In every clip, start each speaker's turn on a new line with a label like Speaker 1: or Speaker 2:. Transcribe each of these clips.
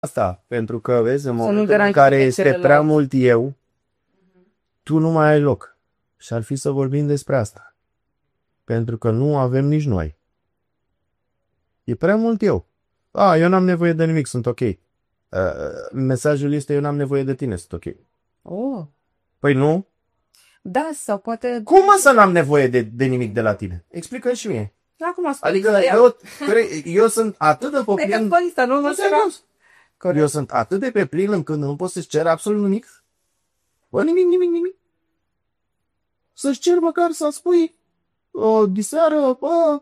Speaker 1: asta, pentru că, vezi, în
Speaker 2: nu
Speaker 1: momentul în care este prea mult eu, tu nu mai ai loc. Și ar fi să vorbim despre asta. Pentru că nu avem nici noi. E prea mult eu. Eu n-am nevoie de nimic, sunt ok. Mesajul este, eu n-am nevoie de tine, sunt ok.
Speaker 2: Oh.
Speaker 1: Păi nu?
Speaker 2: Da, sau poate...
Speaker 1: Cum mă să n-am nevoie de nimic de la tine? Explică și mie.
Speaker 2: Acum
Speaker 1: Adică eu sunt atât de pe plin... Eu sunt atât de pe plin încât nu pot să-ți cer absolut nimic. Bă, nimic. Să-ți cer măcar să spui diseară,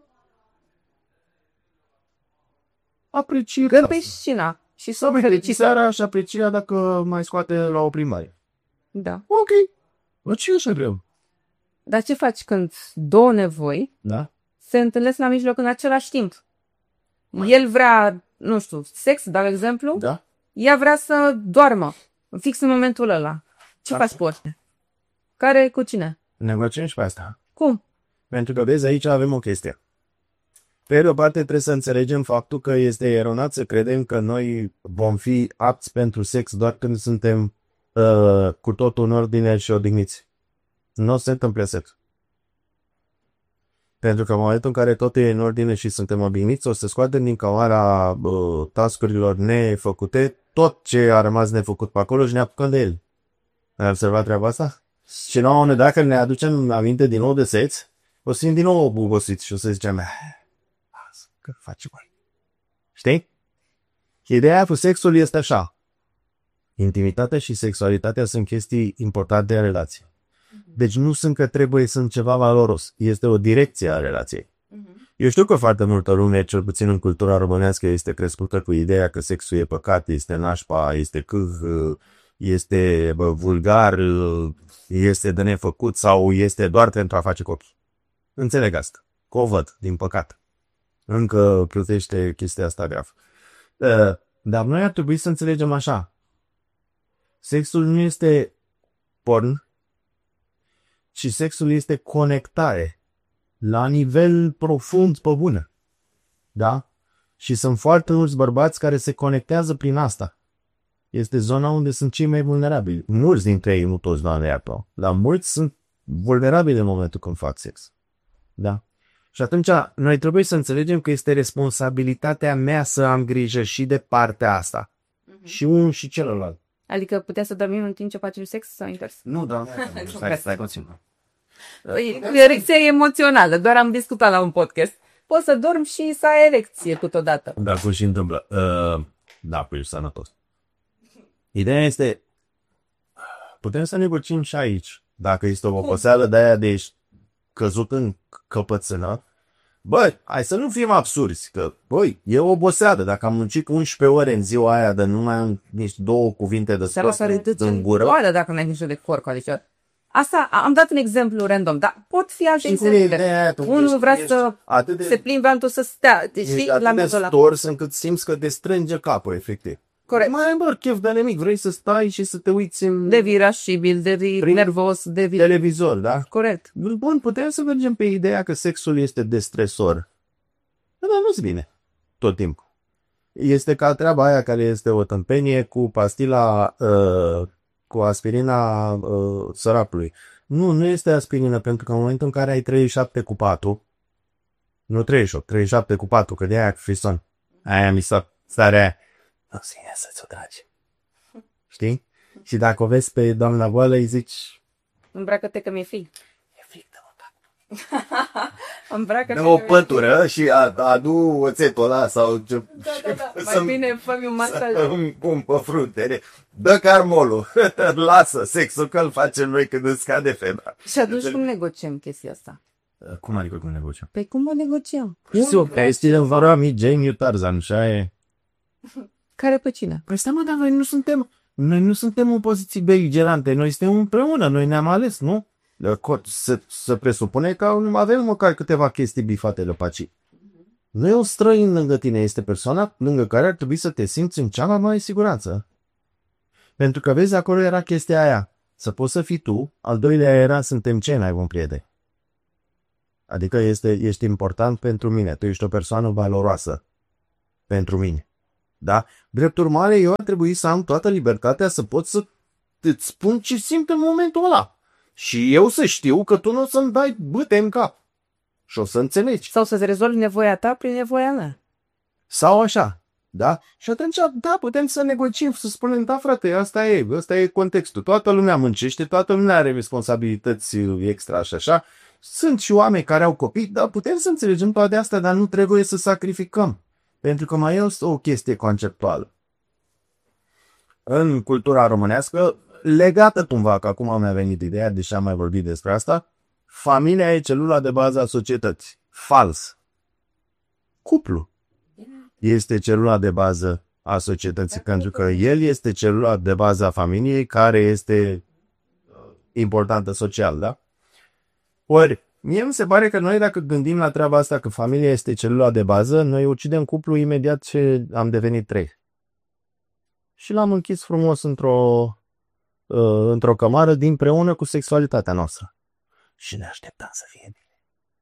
Speaker 1: apreciere.
Speaker 2: Gând pe scena. Și să
Speaker 1: mergi seara și aprecia dacă mai scoate la o plimbare.
Speaker 2: Da.
Speaker 1: Ok. Bă, ce e așa greu?
Speaker 2: Dar ce faci când două nevoi se întâlnesc la mijloc în același timp? El vrea, nu știu, sex, de exemplu.
Speaker 1: Da.
Speaker 2: Ea vrea să doarmă. Fix în momentul ăla. Ce faci pe ăștia? Care cu cine?
Speaker 1: Negociem și pe asta.
Speaker 2: Cum?
Speaker 1: Pentru că, vezi, aici avem o chestie. Pe de o parte trebuie să înțelegem faptul că este eronat să credem că noi vom fi apți pentru sex doar când suntem cu totul în ordine și odihniți. Nu se întâmplă sex. Pentru că în momentul în care totul e în ordine și suntem odihniți, o să scoatem din cămara task-urilor nefăcute tot ce a rămas nefăcut pe acolo și ne apucăm de el. Ai observat treaba asta? Și la un moment dat, dacă ne aducem aminte din nou de sex, o să fim din nou obosiți și o să zicem, că facem mai. Știi? Ideea cu sexul este așa. Intimitatea și sexualitatea sunt chestii importante în relație. Deci nu sunt că trebuie să sunt ceva valoros. Este o direcție a relației. Eu știu că foarte multă lume, cel puțin în cultura românească, este crescută cu ideea că sexul e păcat, este nașpa, este este vulgar, este de nefăcut sau este doar pentru a face copii. Înțeleg asta. Că o văd, din păcat. Încă plutește chestia asta grav. Dar noi ar trebui să înțelegem așa. Sexul nu este porn, ci sexul este conectare la nivel profund pe bună. Da? Și sunt foarte mulți bărbați care se conectează prin asta. Este zona unde sunt cei mai vulnerabili. Mulți dintre ei, nu toți, doamne iartă, dar mulți sunt vulnerabili în momentul când fac sex. Da? Și atunci noi trebuie să înțelegem că este responsabilitatea mea să am grijă și de partea asta. Și unul și celălalt.
Speaker 2: Adică putea să dormim în timp ce facem sex sau invers?
Speaker 1: Nu, doamne, stai puțin.
Speaker 2: Erecție emoțională, doar am discutat la un podcast. Poți să dormi și să ai erecție câteodată.
Speaker 1: Da, cum și întâmplă. Da, păi sănătos. Ideea este, putem să negociem și aici. Dacă este o oboseală de aia de ești căzut în căpățână, hai să nu fim absurzi, că, e oboseală. Dacă am muncit 11 ore în ziua aia, de nu mai am nici două cuvinte de spus în gură.
Speaker 2: Doar dacă n-ai nicio de corp, adică. Asta, am dat un exemplu random, dar pot fi alte exemple. Unul vrea să se plimbe, altul să stea.
Speaker 1: Ești atât de stors încât simți că destrânge capul, efectiv.
Speaker 2: Corect.
Speaker 1: Mai ai chef de nimic, vrei să stai și să te uiți în...
Speaker 2: De irascibil, nervos,
Speaker 1: televizor, da?
Speaker 2: Corect.
Speaker 1: Bun, putem să mergem pe ideea că sexul este destresor. Dar nu-ți bine tot timpul. Este ca treaba aia care este o tâmpenie cu pastila, cu aspirina sărapului. Nu este aspirină, pentru că în momentul în care ai 37 cu 4, nu 38, 37 cu 4, că de aia cu frison. Aia mi s-a starea aia. Nu ține să-ți o tragi. Știi? Și dacă o vezi pe doamna boală, îi zici...
Speaker 2: Îmbracă-te că mi-e frig.
Speaker 1: E frig, dă-mă
Speaker 2: Îmbracă-te
Speaker 1: dă o pătură și adu oțetul ăla sau...
Speaker 2: Da. Mai bine fă-mi un masaj.
Speaker 1: Pun pe frunte. Dă carmolul. Lasă sexul că îl facem noi când îți scade febra.
Speaker 2: Și atunci cum negociem chestia asta?
Speaker 1: Cum adică cum negociem?
Speaker 2: Păi cum o negociem?
Speaker 1: Este în vara mi Jamie Tarzan, și aia e.
Speaker 2: Care pe cine?
Speaker 1: Păi stai, dar noi nu suntem în poziții beligerante, noi suntem împreună, noi ne-am ales, nu? Se presupune că avem măcar câteva chestii bifate de paci. Nu e un străin lângă tine, este persoana lângă care ar trebui să te simți în cea mai mare siguranță. Pentru că vezi, acolo era chestia aia, să poți să fii tu, al doilea era suntem cei mai buni prieteni. Adică ești important pentru mine, tu ești o persoană valoroasă pentru mine. Da? Drept urmare, eu ar trebui să am toată libertatea să pot să îți spun ce simt în momentul ăla. Și eu să știu că tu nu o să-mi dai bâte în cap. Și o să înțelegi.
Speaker 2: Sau să-ți rezolvi nevoia ta prin nevoia mea.
Speaker 1: Sau așa. Da? Și atunci, da, putem să negociem, să spunem, da, frate, ăsta e contextul. Toată lumea muncește, toată lumea are responsabilități extra și așa. Sunt și oameni care au copii, dar putem să înțelegem toate astea, dar nu trebuie să sacrificăm. Pentru că mai este o chestie conceptuală. În cultura românească, legată cumva, că acum mi-a venit ideea, deși am mai vorbit despre asta, familia e celula de bază a societății. Fals. Cuplu este celula de bază a societății, pentru că el este celula de bază a familiei care este importantă social, da? Ori, mie mi se pare că noi, dacă gândim la treaba asta, că familia este celula de bază, noi ucidem cuplu imediat ce am devenit 3. Și l-am închis frumos într-o cămară dinpreună cu sexualitatea noastră. Și ne așteptam să fie bine.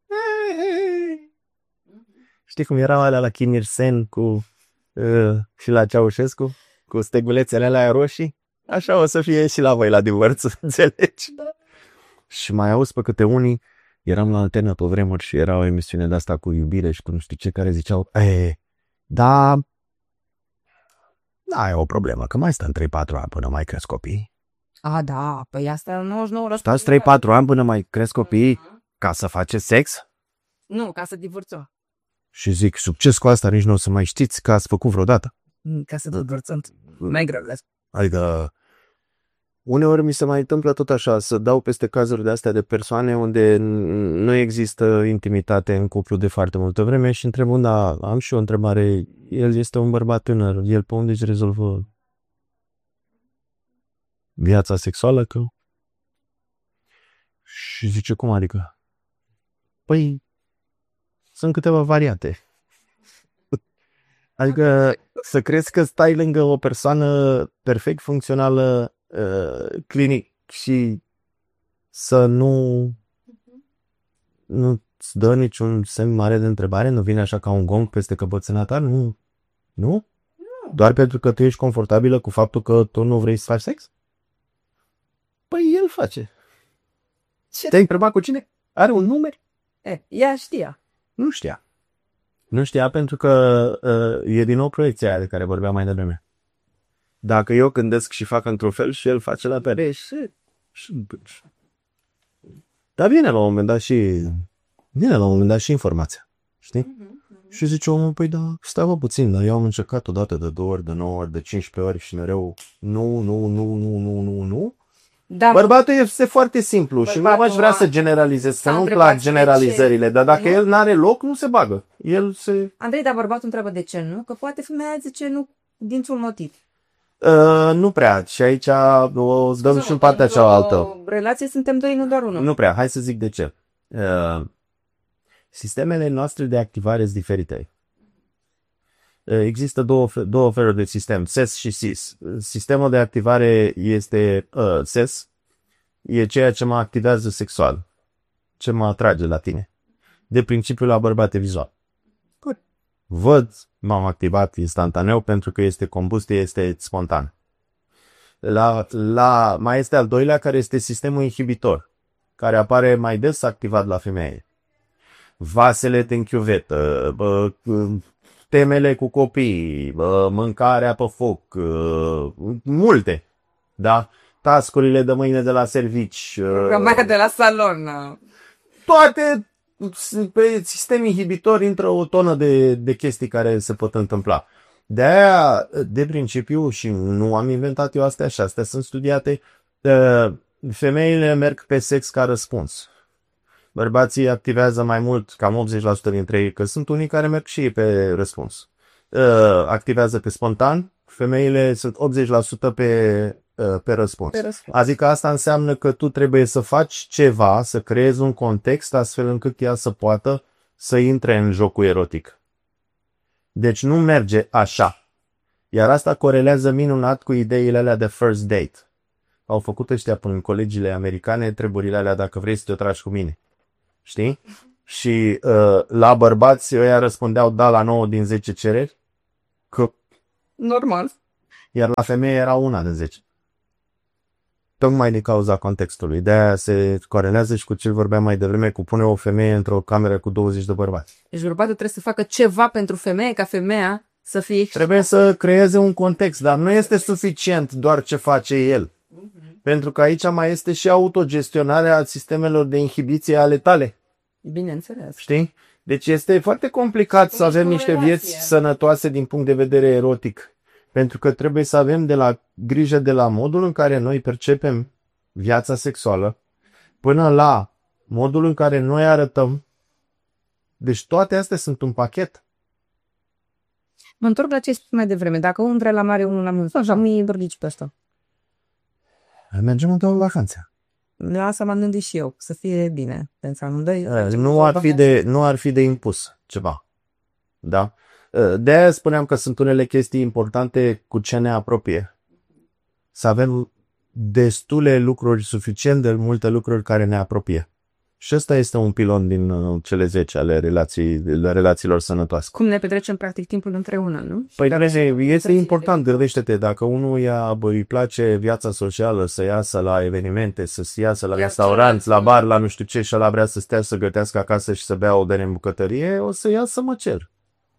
Speaker 1: Știi cum erau alea la Chin Ir-sen și la Ceaușescu? Cu stegulețele alea roșii? Așa o să fie și la voi la divorț, înțelegi? Da. Și mai auzi pe câte unii, eram la Antena pe vremuri și era o emisiune de asta cu iubire și cu nu știu ce, care ziceau, da, e o problemă, că mai stăm 3-4 ani până mai cresc copii.
Speaker 2: A, da, păi asta 99%.
Speaker 1: Stați 3-4 ani până mai cresc copii ca să faceți sex?
Speaker 2: Nu, ca să divorțăm.
Speaker 1: Și zic, succes cu asta, nici nu o să mai știți că ați făcut vreodată.
Speaker 2: Ca să divorțăm. Mai greu.
Speaker 1: Adică, uneori mi se mai întâmplă tot așa, să dau peste cazuri de astea de persoane unde nu există intimitate în cuplu de foarte multă vreme și întreb, da, am și o întrebare, el este un bărbat tânăr, el pe unde își rezolvă viața sexuală? Că... Și zice, cum adică? Păi, sunt câteva variante. Adică să crezi că stai lângă o persoană perfect funcțională, clinic și să nu-ți dă niciun semn mare de întrebare, nu vine așa ca un gong peste căpățâna ta, nu? Nu? Doar pentru că tu ești confortabilă cu faptul că tu nu vrei să faci sex? Păi el face. Te-ai întrebat cu cine? Are un număr?
Speaker 2: Ea știa.
Speaker 1: Nu știa. Nu știa pentru că e din nou proiecția aia de care vorbeam mai devreme. Dacă eu gândesc și fac într-un fel și el face la fel. Dar vine la un moment dat și informația. Știi? Și zice omul, păi da, stai puțin, dar eu am încercat odată, de 2 ori, de 9 ori, de 15 ori și mereu nu. Da. Bărbatul este foarte simplu și nu aș vrea să generalizez, să nu-mi plac generalizările, dar dacă el n-are loc, nu se bagă.
Speaker 2: Andrei, dar bărbatul întreabă de ce nu? Că poate femeia zice nu dintr-un motiv.
Speaker 1: Nu prea. Și aici o dăm și în partea cealaltă.
Speaker 2: O relație suntem 2, nu doar 1.
Speaker 1: Nu prea. Hai să zic de ce. Sistemele noastre de activare sunt diferite. Există două feluri de sistem, SES și SIS. Sistemul de activare este SES, e ceea ce mă activează sexual, ce mă atrage la tine. De principiu la bărbate vizual. Văd, m-am activat instantaneu pentru că este combustie, este spontan. Mai este al doilea care este sistemul inhibitor, care apare mai des activat la femeie. Vasele din chiuvetă, temele cu copii, mâncarea pe foc, multe, da? Tascurile de mâine de la servici.
Speaker 2: Programarea de la salon.
Speaker 1: Toate pe sistem inhibitor intră o tonă de chestii care se pot întâmpla. De-aia, de principiu, și nu am inventat eu astea și astea sunt studiate, femeile merg pe sex ca răspuns. Bărbații activează mai mult, cam 80% dintre ei, că sunt unii care merg și ei pe răspuns. Activează pe spontan, femeile sunt 80% pe răspuns. Adică asta înseamnă că tu trebuie să faci ceva, să creezi un context astfel încât ea să poată să intre în jocul erotic. Deci nu merge așa. Iar asta corelează minunat cu ideile alea de first date. Au făcut ăștia până în colegiile americane treburile alea, dacă vrei să te tragi cu mine. Știi? Și la bărbați ăia răspundeau da la 9 din 10 cereri, că
Speaker 2: Normal.
Speaker 1: Iar la femeie era 1 din 10. Tocmai din cauza contextului. De-aia se corelează și cu ce vorbeam mai devreme, cu pune o femeie într-o cameră cu 20 de bărbați.
Speaker 2: Deci bărbatul trebuie să facă ceva pentru femeie, ca femeia să fie...
Speaker 1: Trebuie să creeze un context, dar nu este suficient doar ce face el. Pentru că aici mai este și autogestionarea sistemelor de inhibiție ale tale.
Speaker 2: Bineînțeles.
Speaker 1: Știi? Deci este foarte complicat să avem niște vieți sănătoase din punct de vedere erotic. Pentru că trebuie să avem grijă de la modul în care noi percepem viața sexuală până la modul în care noi arătăm. Deci toate astea sunt un pachet.
Speaker 2: Mă întorc la ce spui mai devreme. Dacă unul vrea la mare, unul la munte. Așa, mi-i dornici pe asta.
Speaker 1: Mergem în 2 vacanțe.
Speaker 2: La asta m-am gândit și eu. Să fie bine pentru amândoi.
Speaker 1: Nu ar fi de impus ceva. Da? De-aia spuneam că sunt unele chestii importante cu ce ne apropie. Să avem destule lucruri, suficient de multe lucruri care ne apropie. Și ăsta este un pilon din cele 10 ale relațiilor sănătoase.
Speaker 2: Cum ne petrecem practic timpul împreună, nu?
Speaker 1: Păi, dar este important, gândește-te, dacă unul îi place viața socială, să iasă la evenimente, să iasă la restaurant, la bar, la nu știu ce, și ăla vrea să stea să gătească acasă și să bea o bere în bucătărie, o să iasă mă cer.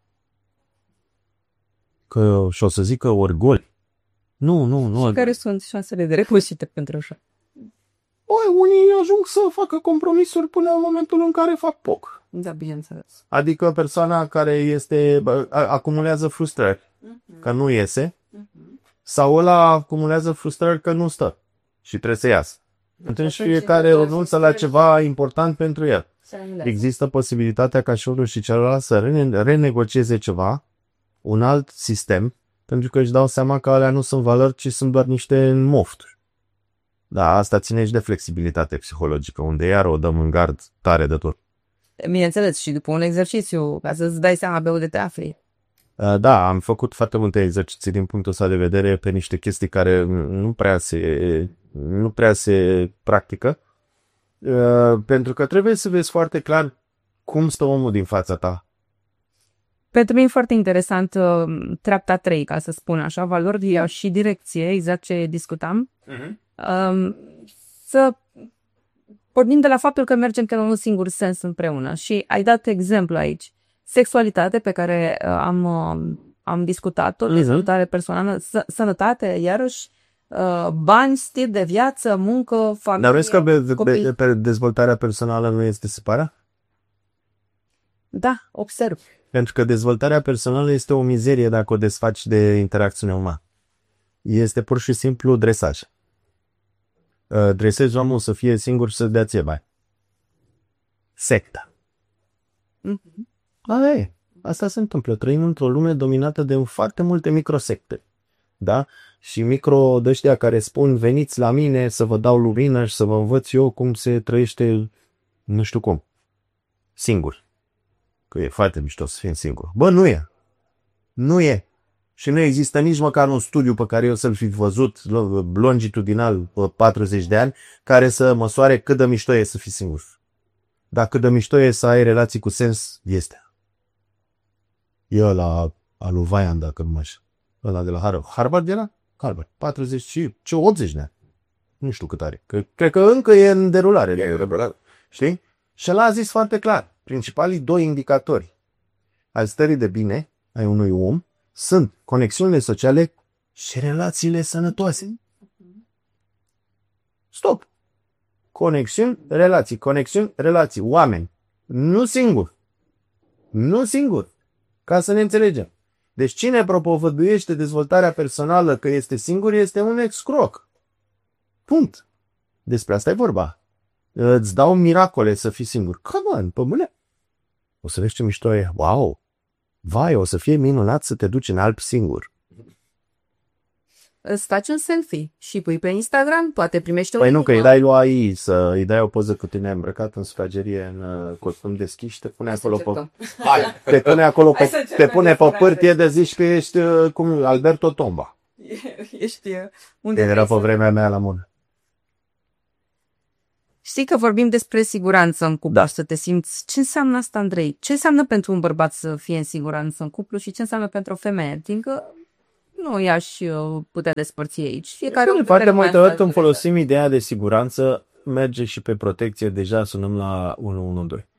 Speaker 1: Și o să zică orgoli. Nu.
Speaker 2: Și care sunt șansele de reușite pentru așa?
Speaker 1: Unii ajung să facă compromisuri până în momentul în care fac poc.
Speaker 2: Da, bineînțeles.
Speaker 1: Adică persoana care acumulează frustrări că nu iese, sau ăla acumulează frustrări că nu stă și trebuie să iasă. Atunci fiecare renunță la ceva important pentru el. Există posibilitatea ca și unul și celălalt să renegocieze ceva, un alt sistem, pentru că își dau seama că alea nu sunt valori, ci sunt doar niște mofturi. Da, asta ține și de flexibilitate psihologică, unde iar o dăm în gard tare de tot.
Speaker 2: Bineînțeles, și după un exercițiu, ca să-ți dai seama pe unde te afli.
Speaker 1: Da, am făcut foarte multe exerciții din punctul ăsta de vedere pe niște chestii care nu prea se practică, pentru că trebuie să vezi foarte clar cum stă omul din fața ta.
Speaker 2: Pentru mine e foarte interesant treapta 3, ca să spun așa, valori și direcție, exact ce discutam. Să pornim de la faptul că mergem pe un singur sens împreună. Și ai dat exemplu aici. Sexualitate pe care am discutat-o, dezvoltare personală, sănătate, iarăși, bani, stil de viață, muncă, familie.
Speaker 1: Dar vezi că dezvoltarea personală nu este separată?
Speaker 2: Da, observ.
Speaker 1: Pentru că dezvoltarea personală este o mizerie dacă o desfaci de interacțiune umană. Este pur și simplu dresaj. Dresezi omul să fie singur și să dea ție bani. Secta. Asta se întâmplă. Trăim într-o lume dominată de foarte multe microsecte. Da? Și micro de ăștia care spun veniți la mine să vă dau lumină și să vă învăț eu cum se trăiește nu știu cum. Singur. Că e foarte mișto să fim singur. Bă, nu e. Nu e. Și nu există nici măcar un studiu pe care eu să-l fi văzut longitudinal pe 40 de ani care să măsoare cât de mișto e să fii singur. Dar cât de mișto e să ai relații cu sens, este. E ăla al lui Vaian, dacă nu mă știu. Ăla de la Harvard era? Harvard. 40 și 80 de ani. Nu știu cât are. Cred că încă e în derulare. Știi? Și ăla a zis foarte clar. Principalii 2 indicatori al stării de bine ai unui om sunt conexiunile sociale și relațiile sănătoase. Stop! Conexiuni, relații, oameni. Nu singur. Nu singur. Ca să ne înțelegem. Deci cine propovăduiește dezvoltarea personală că este singur este un excroc. Punct. Despre asta e vorba. Îți dau miracole să fii singur. Come on, pe mâine. O să vezi ce mișto e. Wow! Vai, o să fie minunat să te duci în Alpi singur.
Speaker 2: Îți faci un selfie și pui pe Instagram, poate primești o
Speaker 1: Păi nu, că îi dai lui AI, îi dai o poză cu tine îmbrăcat în sufragerie, în costum deschis și te pune acolo pe... te pune pe pârtie de zici că ești cum Alberto Tomba.
Speaker 2: Ești unde
Speaker 1: era pe vremea mea la modă.
Speaker 2: Știi că vorbim despre siguranță în cuplu, să te simți. Ce înseamnă asta, Andrei? Ce înseamnă pentru un bărbat să fie în siguranță în cuplu și ce înseamnă pentru o femeie? Adică nu i-aș putea despărți aici. Fiecare om
Speaker 3: Foarte
Speaker 2: mai
Speaker 3: multe ori
Speaker 2: asta
Speaker 3: când folosim ideea de siguranță, merge și pe protecție, deja sunăm la 112.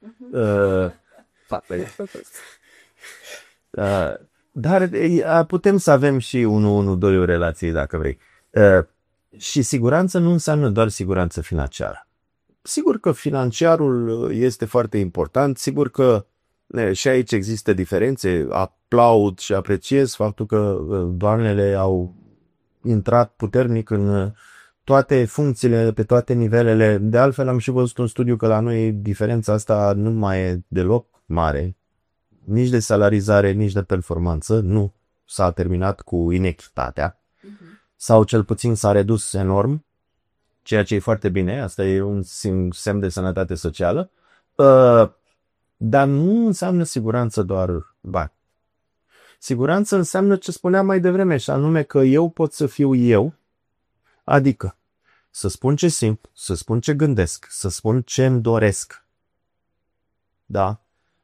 Speaker 3: Dar putem să avem și 112 relații dacă vrei. Și siguranță nu înseamnă doar siguranță financiară. Sigur că financiarul este foarte important, sigur că și aici există diferențe, aplaud și apreciez faptul că doamnele au intrat puternic în toate funcțiile, pe toate nivelele. De altfel am și văzut un studiu că la noi diferența asta nu mai e deloc mare, nici de salarizare, nici de performanță, nu s-a terminat cu inechitatea, sau cel puțin s-a redus enorm, ceea ce e foarte bine, asta e un semn de sănătate socială, dar nu înseamnă siguranță doar bani. Siguranță înseamnă ce spuneam mai devreme, și anume că eu pot să fiu eu, adică să spun ce simt, să spun ce gândesc, să spun ce îmi doresc. Da?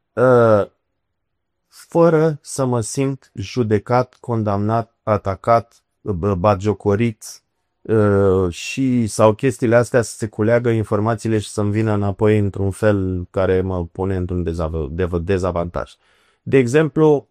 Speaker 3: Fără să mă simt judecat, condamnat, atacat, batjocorit și sau chestiile astea să se culeagă informațiile și să-mi vină înapoi într-un fel care mă pune într-un dezavantaj. De exemplu,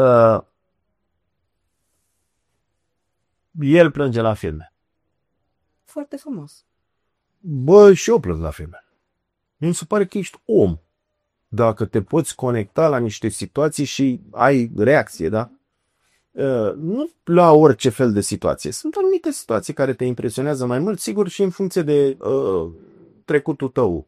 Speaker 3: el plânge la filme.
Speaker 2: Foarte frumos.
Speaker 3: Bă, și eu plâng la filme. Mi se pare că ești om. Dacă te poți conecta la niște situații și ai reacție, da? Nu la orice fel de situație. Sunt anumite situații care te impresionează mai mult, sigur, și în funcție de trecutul tău.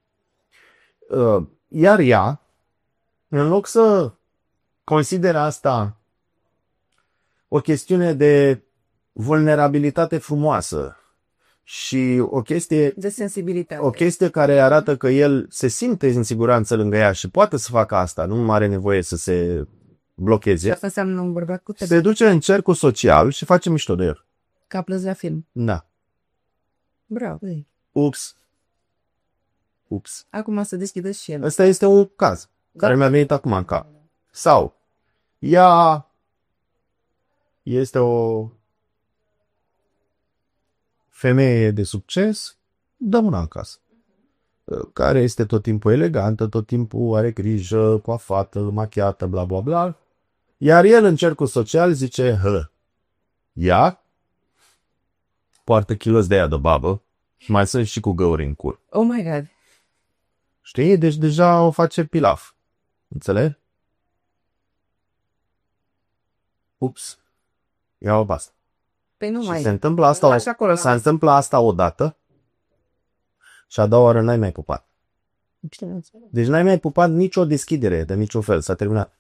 Speaker 3: Iar ea, în loc să consideră asta o chestiune de vulnerabilitate frumoasă și o chestie
Speaker 2: de sensibilitate.
Speaker 3: O chestie care arată că el se simte în siguranță lângă ea și poate să facă asta, nu are nevoie să se blocheze.
Speaker 2: Și asta înseamnă un bărbat cu
Speaker 3: Se duce în cercul social și face mișto de el.
Speaker 2: Ca plăzi la film.
Speaker 3: Da.
Speaker 2: Bravo.
Speaker 3: Ups.
Speaker 2: Acum să deschidă și el.
Speaker 3: Ăsta este un caz care mi-a venit acum în cap. Sau ea este o femeie de succes, dăm una în casă, care este tot timpul elegantă, tot timpul are grijă, coafată, machiată, bla bla bla. Iar el în cercul social zice, ea poartă kilos de aia de babă, mai sunt și cu găuri în cur.
Speaker 2: Oh my God.
Speaker 3: Știi? Deci deja o face pilaf. Înțelegi? Ups. Ia-o basta.
Speaker 2: Păi nu
Speaker 3: Și
Speaker 2: mai.
Speaker 3: se întâmplă asta, se întâmplă asta odată și a doua oară n-ai mai pupat. Deci n-ai mai pupat nicio deschidere de niciun fel. S-a terminat.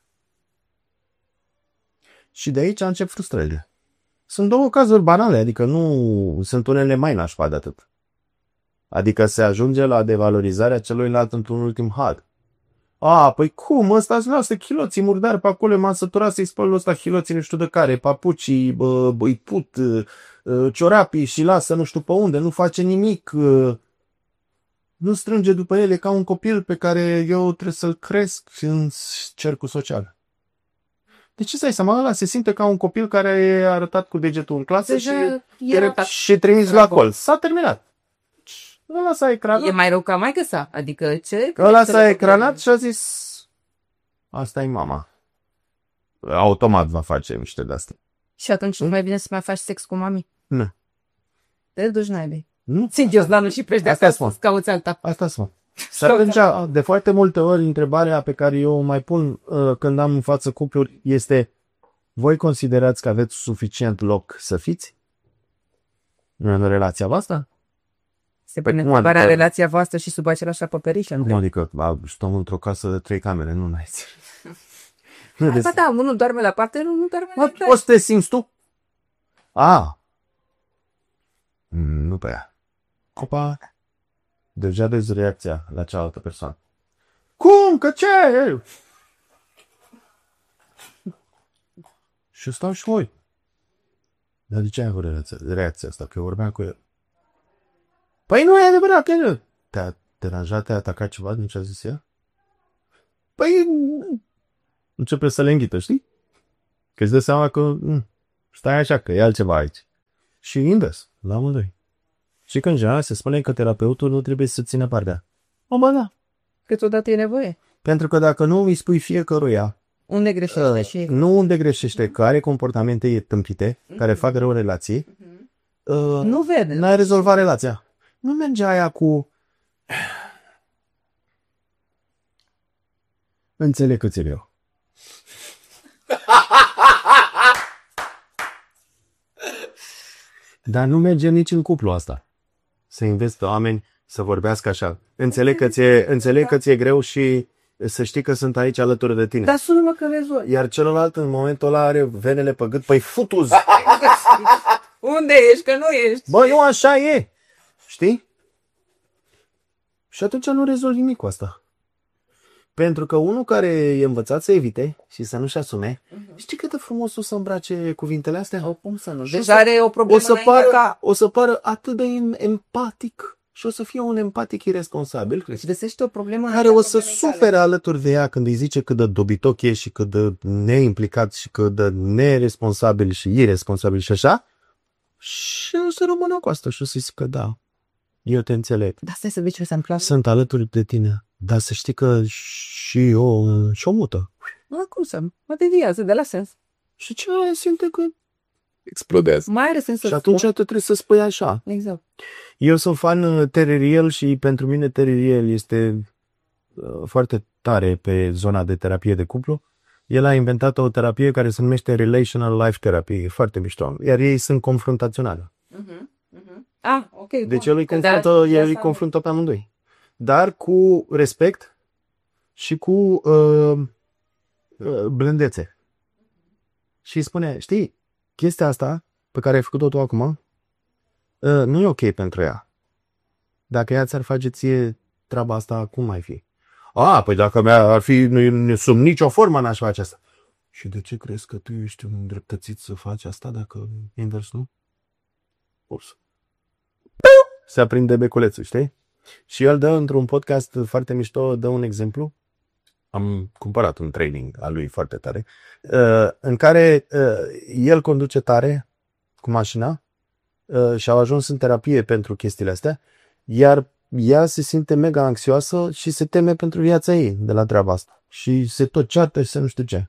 Speaker 3: Și de aici încep frustrările. Sunt două cazuri banale, adică nu sunt unele mai nașpa de atât. Adică se ajunge la devalorizarea celuilalt într-un ultim had. Păi cum? Ăsta-ți lasă chiloții murdari pe acolo, m-am săturat să-i spăl ăsta chiloții nu știu de care, papucii, îi put, ciorapii și lasă nu știu pe unde, nu face nimic, nu strânge după ele ca un copil pe care eu trebuie să-l cresc în cercul social. De ce stai seama? Ăla se simte ca un copil care e arătat cu degetul în clasă și trimis la colț. S-a terminat. Ăla s-a ecranat.
Speaker 2: E mai rău ca maică sa. Adică ce?
Speaker 3: Ăla s-a ecranat și a zis asta e mama. Automat va face miște de-astea.
Speaker 2: Și atunci nu mai bine să mai faci sex cu mami?
Speaker 3: Nu.
Speaker 2: Te duci naibii.
Speaker 3: Nu.
Speaker 2: Țin Gioslanul și pleci de acasă să cauți alta.
Speaker 3: Asta spun. De foarte multe ori întrebarea pe care eu o mai pun când am în față cupluri este: voi considerați că aveți suficient loc să fiți în relația voastră?
Speaker 2: Se pune întrebarea relația voastră și sub același acoperiș.
Speaker 3: Nu, adică stăm într-o casă de 3 camere, nu n-ai.
Speaker 2: Da, unul doarme la parte, nu doarme la parte.
Speaker 3: Poți să te simți tu? Nu pe ea. Opa! Deja vezi reacția la cealaltă persoană. Cum? Că ce? Și stau și voi. Dar de ce ai avut reacția asta? Că eu vorbeam cu el. Păi nu e adevărat că nu. Te-a deranjat, te-a atacat ceva din ce a zis ea? Păi începe să le înghită, știi? Că îți dă seama că
Speaker 1: Stai așa că e altceva aici. Și invers, la amândoi. Și când se spune că terapeutul nu trebuie să țină partea. O, bă, da.
Speaker 2: Câteodată e nevoie.
Speaker 1: Pentru că dacă nu îi spui fiecăruia
Speaker 2: Unde greșește și...
Speaker 1: nu unde greșește, care comportamente tâmpite, care fac rău relații,
Speaker 2: nu vede.
Speaker 1: n-ai rezolvat relația. Nu merge aia cu... Înțeleg că ți-e greu. Dar nu merge nici în cuplu asta. Să înveți pe oameni să vorbească așa. Înțeleg că ți-e greu și să știi că sunt aici alături de tine.
Speaker 2: Dar sună-mă că rezolv.
Speaker 1: Iar celălalt în momentul ăla are venele pe gât. Păi futuz!
Speaker 2: Unde ești? Că nu ești.
Speaker 1: Bă, nu așa e. Știi? Și atunci nu rezolvi nimic cu asta. Pentru că unul care e învățat să evite și să nu-și asume, știi cât de frumos o să îmbrace cuvintele astea?
Speaker 2: O, cum să nu? Deja are o problemă
Speaker 1: O să pară atât de empatic și o să fie un empatic irresponsabil.
Speaker 2: Și găsește o problemă
Speaker 1: care o să sufere alături de ea când îi zice cât de dobitoc e și cât de neimplicat și cât de neresponsabil și irresponsabil și așa. Și o să rămână cu asta și o să zică da, eu te înțeleg.
Speaker 2: Dar stai să vezi ce se întâmplă.
Speaker 1: Sunt alături de tine, dar să știi că și eu și-o mută.
Speaker 2: Cum să? Mă deviază de la sens.
Speaker 1: Și ce simte că explodează.
Speaker 2: Mai are sens să
Speaker 1: și atunci
Speaker 2: spun.
Speaker 1: tu trebuie să spui așa.
Speaker 2: Exact.
Speaker 1: Eu sunt fan Terry și pentru mine Terry este foarte tare pe zona de terapie de cuplu. El a inventat o terapie care se numește Relational Life Therapy, e foarte mișto, iar ei sunt confruntaționali.
Speaker 2: Ok.
Speaker 1: Deci el îi confruntă pe amândoi. Dar cu respect și cu blândețe. Și îi spune, știi, chestia asta pe care ai făcut-o tu acum nu e ok pentru ea. Dacă ea ți-ar face ție treaba asta, cum ai fi? Păi dacă ar fi sub nicio formă n-aș face asta. Și de ce crezi că tu ești un îndreptățit să faci asta dacă invers nu? Ups. Se aprinde beculețul, știi? Și el dă într-un podcast foarte mișto, dă un exemplu. Am cumpărat un training al lui foarte tare, în care el conduce tare cu mașina și au ajuns în terapie pentru chestiile astea, iar ea se simte mega anxioasă și se teme pentru viața ei de la treaba asta. Și se tot ceartă și se nu știu ce.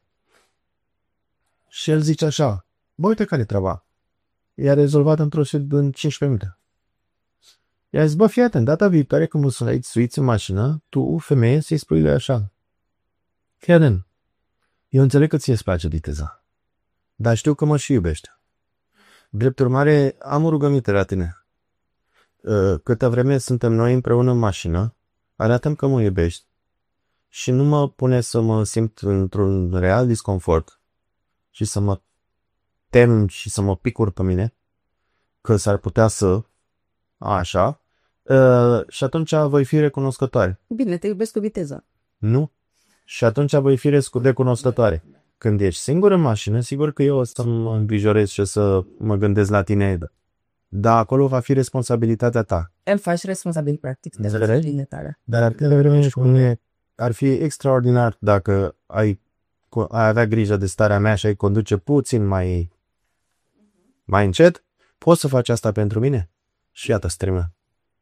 Speaker 1: Și el zice așa, bă, uite care e treaba. I-a rezolvat în 15 minute. I-a zis, bă, fii atent, data viitoare când mă suiți în mașină, tu, femeie, să-i spui lui așa. Fii atent, eu înțeleg că ție îți place viteza, dar știu că mă și iubești. Drept urmare, am o rugăminte la tine. Câtă vreme suntem noi împreună în mașină, arată-mi că mă iubești și nu mă pune să mă simt într-un real disconfort și să mă tem și să mă picur pe mine, că s-ar putea să așa, și atunci voi fi recunoscătoare.
Speaker 2: Bine, te iubesc cu viteză.
Speaker 1: Nu? Și atunci voi fi recunoscătoare. Când ești singur în mașină, sigur că eu o să mă îngrijorez și o să mă gândesc la tine, dar acolo va fi responsabilitatea ta.
Speaker 2: El faci responsabil, practic, de răzările tale.
Speaker 1: Dar ar fi extraordinar dacă ai avea grijă de starea mea și ai conduce puțin mai încet. Poți să faci asta pentru mine? Și iată, se termină.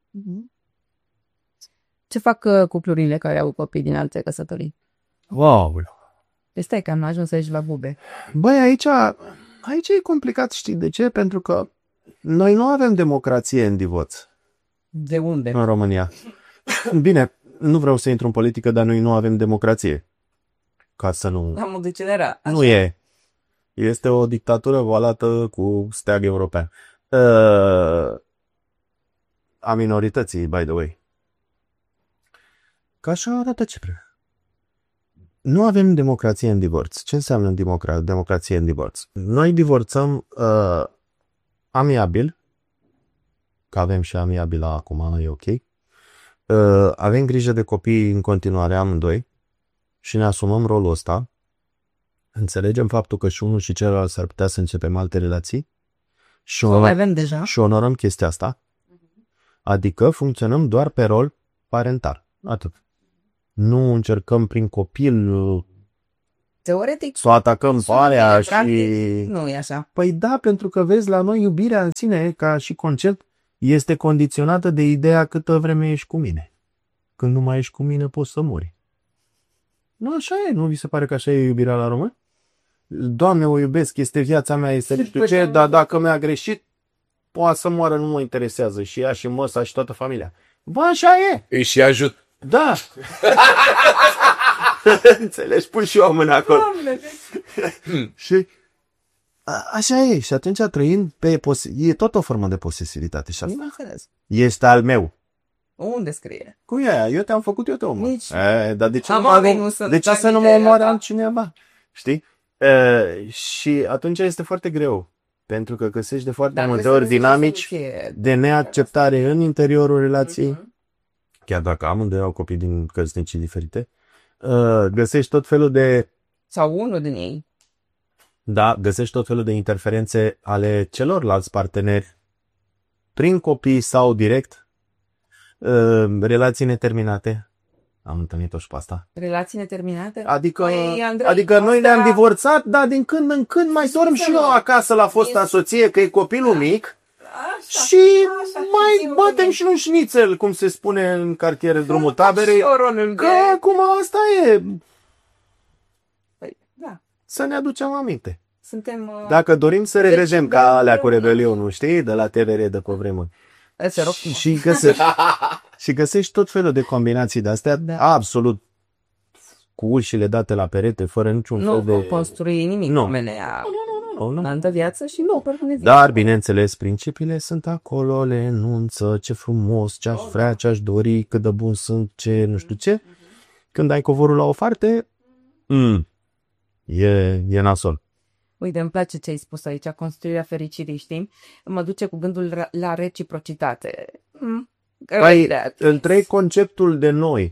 Speaker 2: Ce fac cuplurile care au copii din alte căsătorii?
Speaker 1: Wow!
Speaker 2: Deci stai că am ajuns aici la bube.
Speaker 1: Băi, aici e complicat, știi de ce? Pentru că noi nu avem democrație în divorț.
Speaker 2: De unde?
Speaker 1: În România. Bine, nu vreau să intru în politică, dar noi nu avem democrație. Ca să nu...
Speaker 2: Am degenerat.
Speaker 1: Nu e. Este o dictatură valată cu steag european. A minorității, by the way. Ca așa arată Cipru. Nu avem democrație în divorț. Ce înseamnă democrație în divorț? Noi divorțăm amiabil, că avem și amiabil acum, e ok. Avem grijă de copii în continuare amândoi și ne asumăm rolul ăsta. Înțelegem faptul că și unul și celălalt s-ar putea să începem alte relații și
Speaker 2: avem deja.
Speaker 1: Și onorăm chestia asta. Adică funcționăm doar pe rol parental. Atât. Nu încercăm prin copil
Speaker 2: teoretic.
Speaker 3: Să o atacăm pe alea și...
Speaker 2: Nu e așa.
Speaker 3: Păi da, pentru că vezi, la noi iubirea în sine, ca și concept, este condiționată de ideea câtă vreme ești cu mine. Când nu mai ești cu mine, poți să mori. Nu așa e, nu vi se pare că așa e iubirea la român? Doamne, o iubesc, este viața mea, este nu știu ce, dar dacă mi-a greșit, poate să moară, nu mă interesează. Și ea și măsa și toată familia. Bă, așa e!
Speaker 4: Îi și ajut.
Speaker 3: Da! Înțelegi? Pun și eu mâna acolo. Și așa e. Și atunci trăind pe e tot o formă de posesivitate. Și asta este al meu.
Speaker 2: Unde scrie?
Speaker 3: Cum e aia? Eu te-am făcut, eu te omor.
Speaker 2: Nici...
Speaker 3: Dar de ce,
Speaker 2: de ce
Speaker 3: să nu mă omoare altcineva? Știi? Și atunci este foarte greu. Pentru că găsești de foarte multe ori dinamici de neacceptare în interiorul relației. Chiar dacă amândoi au copii din căsnicii diferite. Găsești tot felul de...
Speaker 2: Sau unul din ei.
Speaker 3: Da, găsești tot felul de interferențe ale celorlalți parteneri prin copii sau direct. Relații neterminate. Am întâlnit-o și pe asta.
Speaker 2: Relații neterminate?
Speaker 3: Adică,
Speaker 2: Andrei,
Speaker 3: adică noi ne-am divorțat, dar din când în când mai dorm și eu acasă la fosta soție, că e copilul mic. Așa, și așa, mai batem și un șnițel, cum se spune în cartiere Drumul Taberei. Că acum asta e.
Speaker 2: Păi, da.
Speaker 3: Să ne aducem aminte.
Speaker 2: Suntem,
Speaker 3: dacă dorim să revedem ca alea cu Rebelionul, știi? De la TVR de pe vremuri. Și găsești tot felul de combinații de astea, absolut cu ușile date la perete, fără niciun fel de...
Speaker 2: Nu construi nimic.
Speaker 3: Nu.
Speaker 2: În altă viață și nu.
Speaker 3: Dar, bineînțeles, principiile sunt acolo, le enunță ce frumos, ce aș vrea, ce aș dori, cât de bun sunt, ce nu știu ce. Când ai covorul la o parte, e nasol.
Speaker 2: Uite, îmi place ce ai spus aici, construirea fericirii, știi? Mă duce cu gândul la reciprocitate.
Speaker 3: Păi, întreg conceptul de noi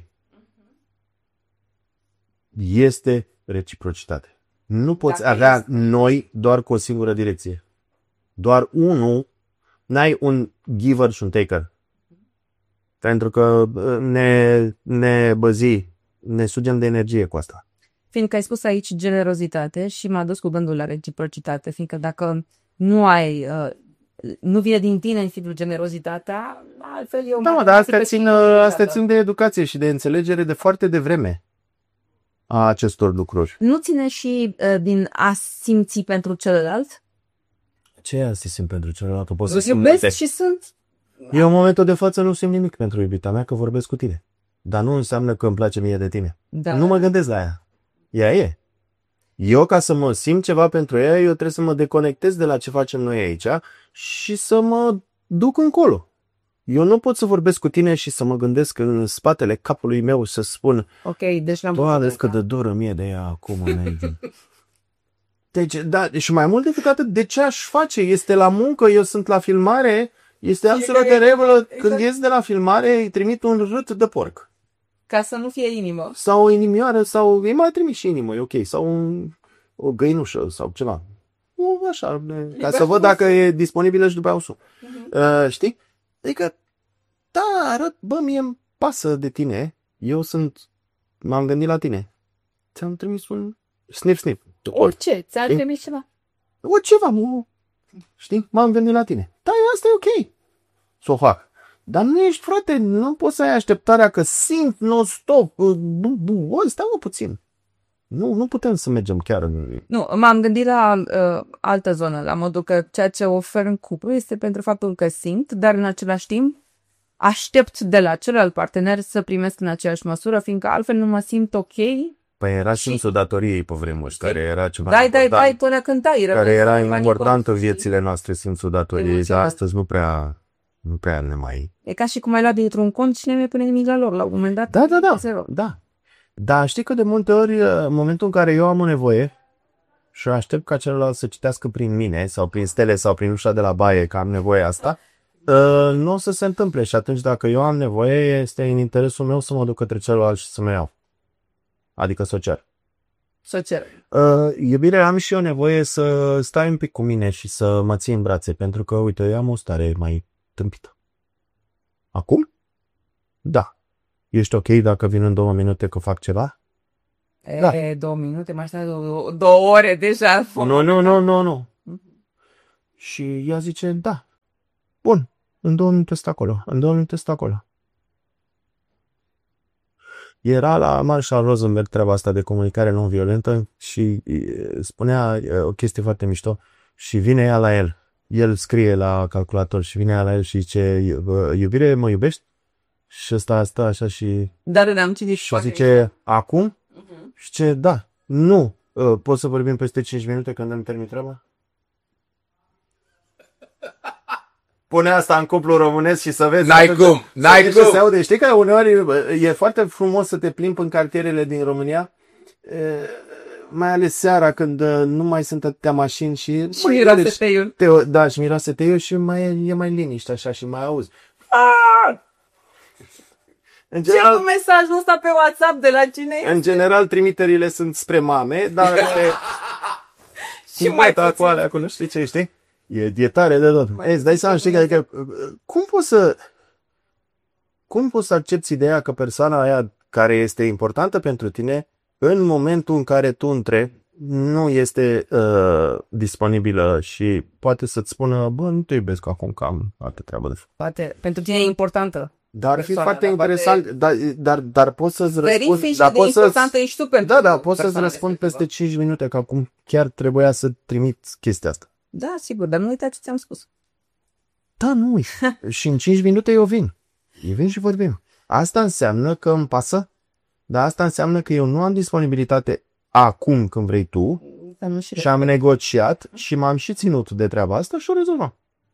Speaker 3: este reciprocitate. Nu poți avea noi doar cu o singură direcție. Doar unul, n-ai un giver și un taker. Pentru că ne băzi, ne sugem de energie cu asta.
Speaker 2: Fiindcă ai spus aici generozitate și m-a dus cu gândul la reciprocitate, fiindcă dacă nu ai, nu vine din tine în fibru generozitatea, altfel eu...
Speaker 3: Da, dar astea țin de educație și de înțelegere de foarte devreme a acestor lucruri.
Speaker 2: Nu ține și din a simți pentru celălalt?
Speaker 3: Ce e a simți pentru celălalt?
Speaker 2: Să iubesc și sunt...
Speaker 3: Eu în momentul de față nu simt nimic pentru iubita mea, că vorbesc cu tine. Dar nu înseamnă că îmi place mie de tine.
Speaker 2: Da.
Speaker 3: Nu mă gândesc la ea. Ea e. Eu, ca să mă simt ceva pentru ea, eu trebuie să mă deconectez de la ce facem noi aici și să mă duc încolo. Eu nu pot să vorbesc cu tine și să mă gândesc în spatele capului meu să spun
Speaker 2: deci
Speaker 3: Doamne, cât de doră mie de ea acum. Deci, da, și mai mult decât atât, de ce aș face? Este la muncă, eu sunt la filmare, este absolut de regulă. Când ies de la filmare, îi trimit un rât de porc.
Speaker 2: Ca să nu fie inimă.
Speaker 3: Sau o inimioară, sau îi mai trimit și inimă, e ok. Sau o găinușă, sau ceva. Așa, ca să văd dacă e disponibilă și după aia o sun. Știi? Adică, da, arăt, bă, mie îmi pasă de tine. M-am gândit la tine. Ți-am trimis un snip.
Speaker 2: Orice, ți-am trimis ceva.
Speaker 3: Ceva, știi? M-am gândit la tine. Da, asta e ok. Să o fac. Dar nu ești, frate, nu poți să ai așteptarea că simt non-stop. Stai puțin. Nu putem să mergem chiar în...
Speaker 2: Nu, m-am gândit la altă zonă, la modul că ceea ce ofer în cuplu este pentru faptul că simt, dar în același timp aștept de la celălalt partener să primesc în aceeași măsură, fiindcă altfel nu mă simt ok.
Speaker 3: Păi era simțul datoriei pe vremuri, care era ceva
Speaker 2: dai până când ai.
Speaker 3: Care era important în viețile noastre, simțul datoriei, dar astăzi nu prea ne mai...
Speaker 2: E ca și cum ai luat dintr-un cont și nu mai pune nimic la lor, la un moment dat.
Speaker 3: Da. Dar știi că de multe ori, în momentul în care eu am o nevoie și aștept ca celălalt să citească prin mine sau prin stele sau prin ușa de la baie că am nevoie asta, nu o să se întâmple și atunci dacă eu am nevoie, este în interesul meu să mă duc către celălalt și să mă iau. Adică să o cer. Iubire, am și eu nevoie să stai un pic cu mine și să mă ții în brațe, pentru că, uite, eu am o stare mai tâmpită. Acum? Da. Ești ok dacă vin în 2 minute că fac ceva?
Speaker 1: Da.
Speaker 2: 2 minute, mai stai 2 ore deja.
Speaker 1: Nu. Și ea zice, da. Bun, în 2 minute stă acolo. Era la Marshall Rosenberg treaba asta de comunicare non-violentă și spunea o chestie foarte mișto și vine ea la el. El scrie la calculator și vine ea la el și zice, iubire, mă iubești? Și ăsta stă așa și...
Speaker 2: Da, am citit.
Speaker 1: Și zice, acum? Și zice, da, nu. Poți să vorbim peste 5 minute când îmi termin treaba? Pune asta în cuplu românesc și să vezi.
Speaker 3: N-ai cum.
Speaker 1: Se aude. Știi că uneori e foarte frumos să te plimbi în cartierele din România, mai ales seara când nu mai sunt atâtea mașini și
Speaker 2: miroase teiul.
Speaker 1: Da, și miroase teiul și e mai liniște așa și mai auzi. În general,
Speaker 2: ce cu mesajul ăsta pe WhatsApp de la cine?
Speaker 1: În general trimiterile sunt spre mame, dar
Speaker 2: și mai
Speaker 1: cu alea acolo, știi? E tare de tot. Îți dai seama, știi, adică, cum poți să accepti ideea că persoana aia care este importantă pentru tine, în momentul în care tu întrebi, nu este disponibilă și poate să-ți spună, bă, nu te iubesc acum, că am altă treabă de făcut.
Speaker 2: Poate, pentru tine e importantă.
Speaker 1: Dar ar fi foarte interesant, dar poți să-ți răspunzi...
Speaker 2: Verifici de importantă ești tu pentru...
Speaker 1: Da, poți să-ți răspund peste 5 minute, că acum chiar trebuia să trimit chestia asta.
Speaker 2: Da, sigur, dar nu uita ce ți-am spus.
Speaker 1: Da, nu uit. Și în 5 minute eu vin. Și vorbim. Asta înseamnă că îmi pasă, dar asta înseamnă că eu nu am disponibilitate acum când vrei tu și am negociat și m-am și ținut de treaba asta și o rezolvăm.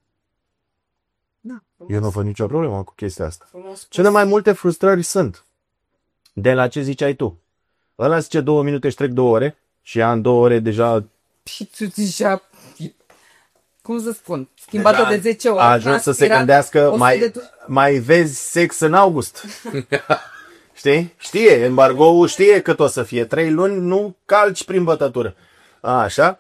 Speaker 2: Da,
Speaker 1: eu nu văd nicio problemă cu chestia asta. Cele mai multe frustrări sunt de la ce ziceai tu. Ăla zice 2 minute și trec 2 ore și ea în 2 ore deja...
Speaker 2: Și tu deja... Cum să spun? Schimbată de 10 ori.
Speaker 1: A ajuns să se gândească, mai vezi sex în august. Știi? Știe, embargoul știe cât o să fie. 3 luni nu calci prin bătătură. Așa.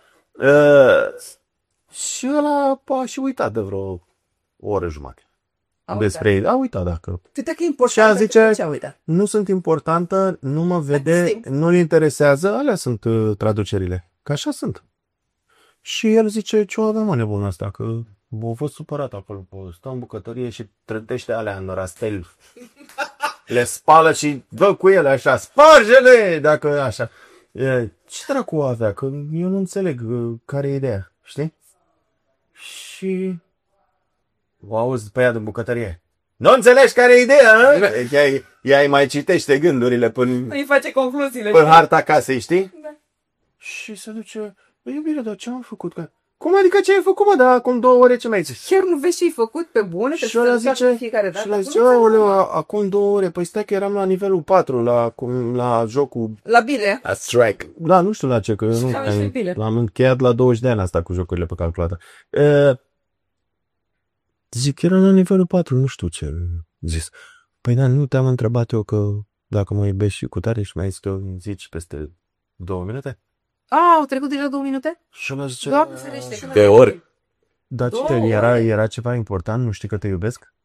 Speaker 1: Și ăla a și uitat de vreo o oră jumătate. Despre a uitat dacă.
Speaker 2: Uite că e important.
Speaker 1: Și a zice, nu sunt importantă, nu mă vede, nu-l interesează, alea sunt traducerile. Că așa sunt. Și el zice, ce o avem mă nebună asta, că a fost supărat acolo, stă în bucătărie și trântește alea în rastel. Le spală și dă cu ele așa, sparge-le, dacă așa. Ce dracu avea, că eu nu înțeleg care e ideea, știi? Și o auzi pe ea din bucătărie. Nu înțelegi care e ideea, nu? Ea îi mai citește gândurile până...
Speaker 2: Îi face concluziile.
Speaker 1: Până harta casei, știi? Da. Și se duce... Iubire, dar ce am făcut? Cum adică ce ai făcut, mă? Dar acum 2 ore ce mi-ai zis?
Speaker 2: Chiar nu vezi ce ai făcut pe bune?
Speaker 1: Și ăla zice, acum 2 ore, păi stai că eram la nivelul 4, la jocul...
Speaker 2: La bile.
Speaker 3: La strike.
Speaker 1: Da, nu știu la ce, că eu nu l-am încheiat la 20 de ani asta cu jocurile pe calculator. Zic, era la nivelul 4, nu știu ce zis. Păi da, nu te-am întrebat eu că dacă mă iubești și cu tare și mai este o zici peste 2 minute?
Speaker 2: Au trecut deja 2 minute?
Speaker 1: Și ăla zice...
Speaker 2: Doamne ferește.
Speaker 3: De ori.
Speaker 1: Dar ce, era ceva important? Nu știi că te iubesc?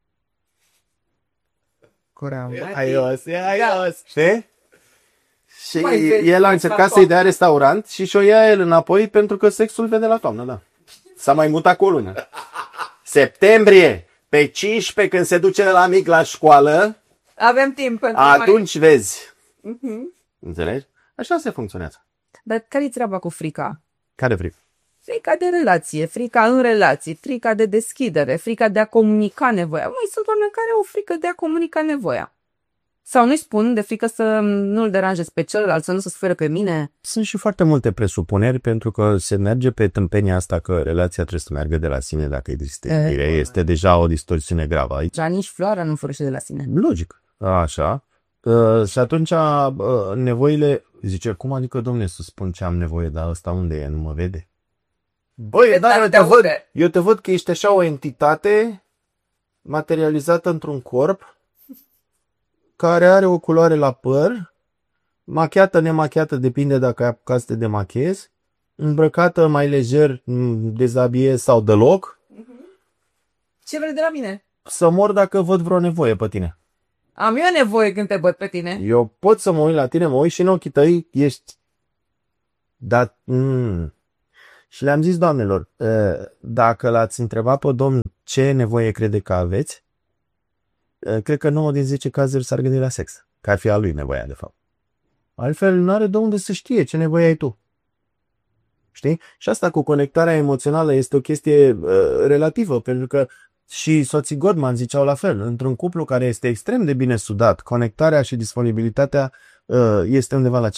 Speaker 1: Aios. Știi? Și el a încercat să-i dea restaurant și și-o ia el înapoi pentru că sexul vede la toamnă, da. S-a mai mutat cu o lună. Septembrie, pe 15, când se duce la mic la școală,
Speaker 2: avem timp pentru
Speaker 1: atunci vezi. Înțelegi? Așa se funcționează.
Speaker 2: Dar care-i treaba cu frica?
Speaker 1: Care frică?
Speaker 2: Frica de relație, frica în relații, frica de deschidere, frica de a comunica nevoia. Mai sunt oameni care au frică de a comunica nevoia. Sau nu-i spun de frică să nu-l deranjez pe celălalt, să nu se suferă pe mine.
Speaker 1: Sunt și foarte multe presupuneri pentru că se merge pe tâmpenia asta că relația trebuie să meargă de la sine dacă este deja o distorsiune gravă aici.
Speaker 2: Dar nici floarea nu florește de la sine.
Speaker 1: Logic. Așa. Și atunci nevoile... Zice, cum adică, domne, să spun ce am nevoie, dar ăsta unde e? Nu mă vede? Băi, da, eu te văd că ești așa o entitate materializată într-un corp care are o culoare la păr, machiată, nemachiată, depinde dacă ai apucat să te demachiezi, îmbrăcată mai lejer, dezabie sau deloc.
Speaker 2: Ce vrei de la mine?
Speaker 1: Să mor dacă văd vreo nevoie pe tine.
Speaker 2: Am eu nevoie când te văd pe tine.
Speaker 3: Eu pot să mă uit la tine, mă uit și în ochii tăi ești... Dar... Și le-am zis doamnelor, dacă l-ați întrebat pe domnul ce nevoie crede că aveți, cred că 9 din 10 cazuri s-ar gândi la sex, că ar fi a lui nevoia, de fapt. Altfel, nu are de unde să știe ce nevoie ai tu. Știi? Și asta cu conectarea emoțională este o chestie relativă, pentru că și soții Gottman ziceau la fel. Într-un cuplu care este extrem de bine sudat, conectarea și disponibilitatea este undeva la 50%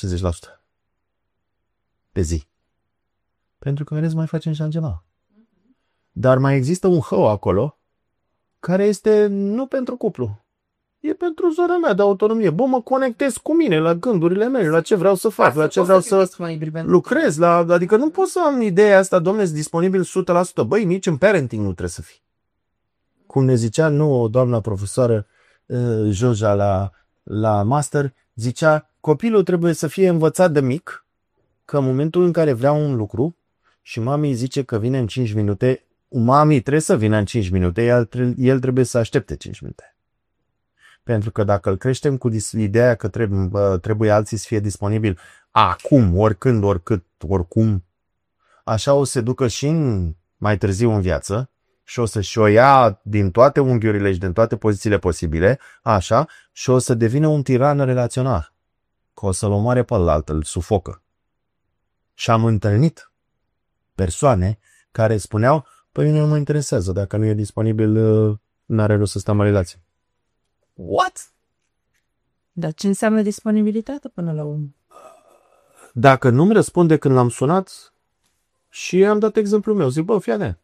Speaker 3: pe zi. Pentru că, vedeți, mai facem și altceva. Dar mai există un hău acolo care este nu pentru cuplu. E pentru zona mea de autonomie. Bă, mă conectez cu mine, la gândurile mele, la ce vreau să fac, la ce vreau să lucrez. Adică nu pot să am ideea asta, domnule, disponibil 100%. Băi, nici în parenting nu trebuie să fii. Cum ne zicea nouă doamna profesoară Joja la master, zicea, copilul trebuie să fie învățat de mic că în momentul în care vrea un lucru și mami zice că vine în 5 minute, mami trebuie să vină în 5 minute, el trebuie să aștepte 5 minute. Pentru că dacă îl creștem cu ideea că trebuie alții să fie disponibili acum, oricând, oricât, oricum, așa o să se ducă și mai târziu în viață și o să-și o ia din toate unghiurile și din toate pozițiile posibile, așa, și o să devină un tiran relațional. Că o să-l omoare pe ălalt, îl sufocă. Și am întâlnit persoane care spuneau, păi mine nu mă interesează, dacă nu e disponibil, n-are rost să stăm în relație. What?
Speaker 2: Dar ce înseamnă disponibilitate până la urmă?
Speaker 3: Dacă nu-mi răspunde când l-am sunat și am dat exemplul meu, zic, bă, fiane,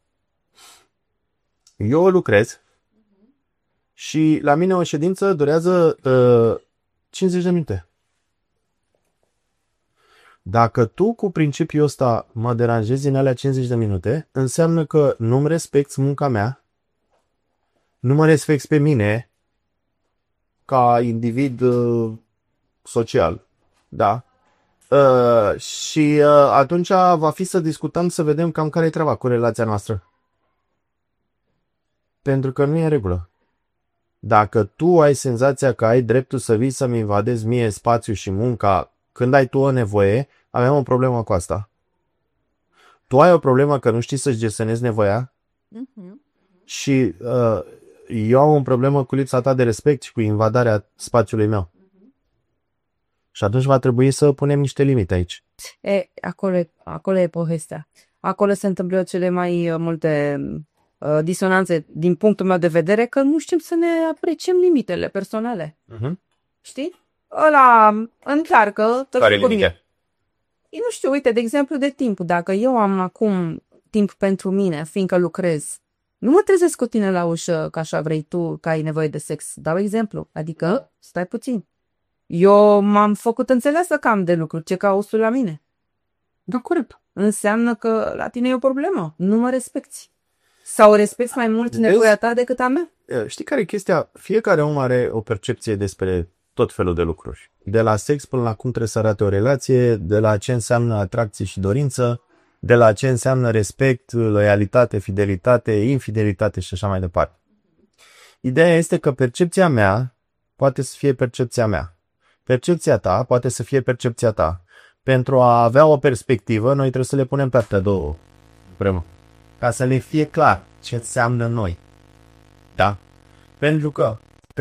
Speaker 3: eu lucrez și la mine o ședință durează 50 de minute. Dacă tu cu principiul ăsta mă deranjezi în alea 50 de minute, înseamnă că nu-mi respecti munca mea, nu mă respecti pe mine ca individ social, da? Și atunci va fi să discutăm, să vedem cam care e treaba cu relația noastră. Pentru că nu e în regulă. Dacă tu ai senzația că ai dreptul să vii să-mi invadezi mie spațiu și munca când ai tu o nevoie, avem o problemă cu asta. Tu ai o problemă că nu știi să-ți gestionezi nevoia și eu am o problemă cu lipsa ta de respect și cu invadarea spațiului meu. Și atunci va trebui să punem niște limite aici.
Speaker 2: Acolo e povestea. Acolo se întâmplă cele mai multe disonanțe din punctul meu de vedere, că nu știm să ne apreciem limitele personale. Știi? Ăla încearcă...
Speaker 3: Care limite?
Speaker 2: Nu știu, uite, de exemplu, de timp. Dacă eu am acum timp pentru mine, fiindcă lucrez, nu mă trezesc cu tine la ușă că așa vrei tu, că ai nevoie de sex. Dau exemplu. Adică, stai puțin. Eu m-am făcut înțeleasă că am de lucru. Ce cauți la mine?
Speaker 3: Da, corect.
Speaker 2: Înseamnă că la tine e o problemă. Nu mă respecti. Sau respecti mai mult nevoia ta decât a mea?
Speaker 3: Știi care e chestia? Fiecare om are o percepție despre tot felul de lucruri. De la sex până la cum trebuie să arate o relație, de la ce înseamnă atracție și dorință, de la ce înseamnă respect, loialitate, fidelitate, infidelitate și așa mai departe. Ideea este că percepția mea poate să fie percepția mea. Percepția ta poate să fie percepția ta. Pentru a avea o perspectivă, noi trebuie să le punem pe astea două împreună. Ca să le fie clar ce înseamnă noi. Da? Pentru că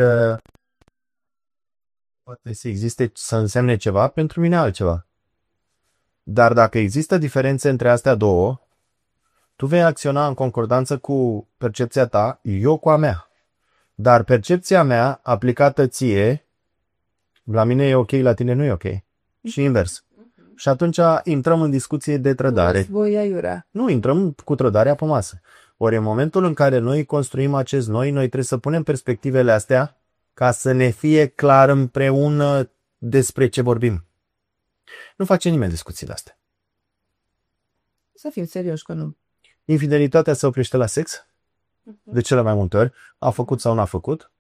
Speaker 3: poate să existe, să însemne ceva, pentru mine altceva. Dar dacă există diferențe între astea două, tu vei acționa în concordanță cu percepția ta, eu cu a mea. Dar percepția mea, aplicată ție, la mine e ok, la tine nu e ok. Și invers. Și atunci intrăm în discuție de trădare. Nu, intrăm cu trădarea pe masă. Ori în momentul în care noi construim acest noi trebuie să punem perspectivele astea ca să ne fie clar împreună despre ce vorbim. Nu face nimeni discuțiile astea.
Speaker 2: Să fim serioși că nu.
Speaker 3: Infidelitatea se oprește la sex, de cele mai multe ori, a făcut sau n-a făcut.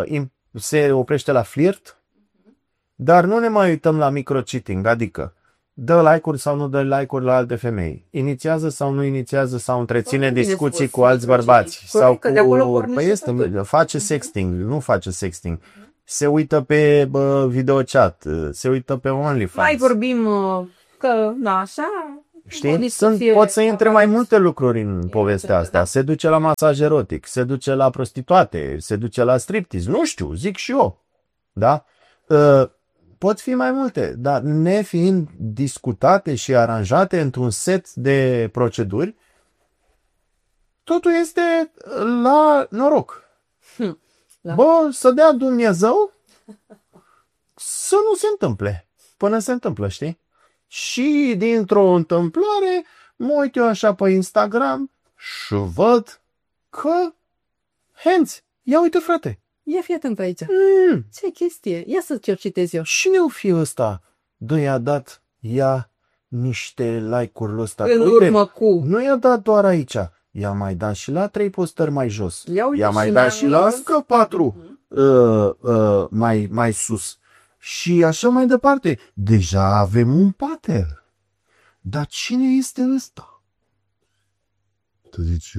Speaker 3: Se oprește la flirt, dar nu ne mai uităm la micro-cheating, adică dă like-uri sau nu dă like-uri la alte femei, inițiază sau nu inițiază sau întreține discuții cu alți bărbați sau cu... Păi este, face sexting, nu face sexting. Se uită pe videochat, se uită pe OnlyFans.
Speaker 2: Mai vorbim că, na, așa...
Speaker 3: Știi? Pot să intre mai multe lucruri în povestea asta. Se duce la masaj erotic, se duce la prostituate, se duce la striptease. Nu știu, zic și eu. Da? Pot fi mai multe, dar nefiind discutate și aranjate într-un set de proceduri, totul este la noroc. Bă, să dea Dumnezeu să nu se întâmple. Până se întâmplă, știi? Și dintr-o întâmplare mă uit eu așa pe Instagram și văd că Henți, ia uite frate.
Speaker 2: Ia fii atent aici. Ce chestie? Ia să ce citez eu.
Speaker 3: Cine-o fi ăsta? Dă, i-a dat ea niște like-uri ăsta.
Speaker 2: În urmă cu...
Speaker 3: Nu i-a dat doar aici. I-a mai dat și la 3 postări mai jos. I-a mai dat și la încă 4 mai sus. Și așa mai departe. Deja avem un pattern. Dar cine este ăsta? Tu zici,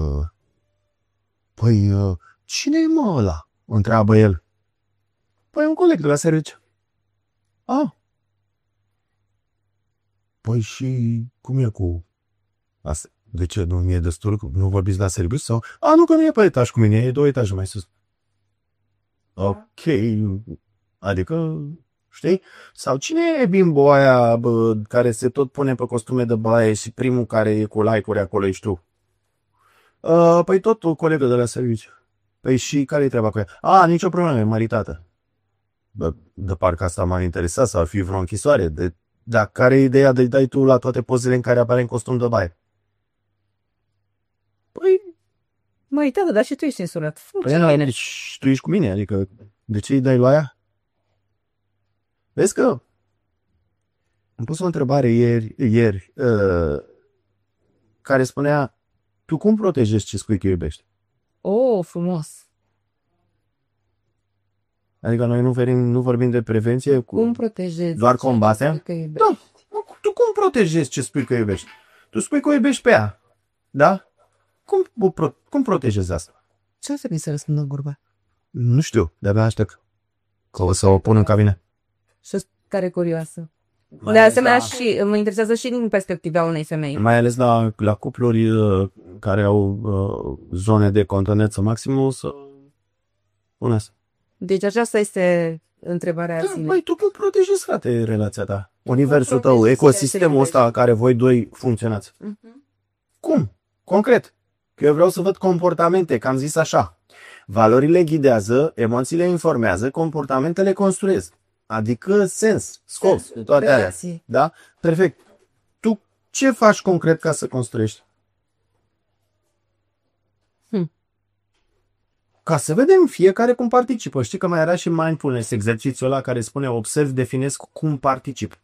Speaker 3: păi, cine e mă ăla? Întreabă el. Păi un coleg de la serviciu. Păi și cum e cu asta? De ce? Nu mi-e destul? Nu vorbiți la serviciu? Sau? Nu, că nu e pe etaj cu mine, e 2 etaje mai sus. Ok. Adică, știi? Sau cine e bimbo aia care se tot pune pe costume de baie și primul care e cu like-uri acolo ești tu? Păi tot o colegă de la serviciu. Păi și care-i treaba cu ea? Nicio problemă, e maritată. De parcă asta m-a interesat, sau ar fi vreo închisoare. Dar care e ideea de dai tu la toate pozele în care apare în costum de baie? Păi...
Speaker 2: Măi, tată, dar și tu ești censurat.
Speaker 3: Păi, deci, tu ești cu mine, adică de ce îi dai la aia? Vezi că am pus o întrebare ieri care spunea, tu cum protejezi ce spui că iubești?
Speaker 2: Frumos.
Speaker 3: Adică noi nu vorbim de prevenție?
Speaker 2: Cum protejezi?
Speaker 3: Doar combatem? Da. Tu cum protejezi ce spui că iubești? Tu spui că o iubești pe ea. Da? Cum protejezi asta?
Speaker 2: Ce o să să răspundă Gurba?
Speaker 3: Nu știu, de-abia aștept. Că o să o pun în cabine.
Speaker 2: Și care curioasă. De asemenea, și mă interesează și din perspectiva unei femei.
Speaker 3: Mai ales la cupluri care au zone de contoneță maximă, o să pun asta.
Speaker 2: Deci aceasta este întrebarea zilei.
Speaker 3: Păi tu cum protejezi, frate, relația ta? Universul tău, ecosistemul ăsta care voi doi funcționați. Cum? Concret. Că eu vreau să văd comportamente, că am zis așa. Valorile ghidează, emoțiile informează, comportamentele construiesc. Adică sens, scop, toate alea. Da? Perfect. Tu ce faci concret ca să construiești? Ca să vedem fiecare cum participă. Știi că mai era și mindfulness, exercițiul ăla care spune observ, definesc cum particip.